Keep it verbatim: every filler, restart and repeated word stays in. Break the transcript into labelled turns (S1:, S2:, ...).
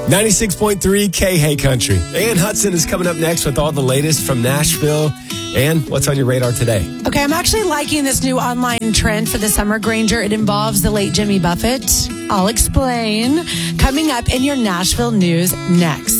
S1: ninety-six point three K Hey Country. Ann Hudson is coming up next with all the latest from Nashville. Ann, what's on your radar today?
S2: Okay, I'm actually liking this new online trend for the summer, Granger. It involves the late Jimmy Buffett. I'll explain. Coming up in your Nashville news next.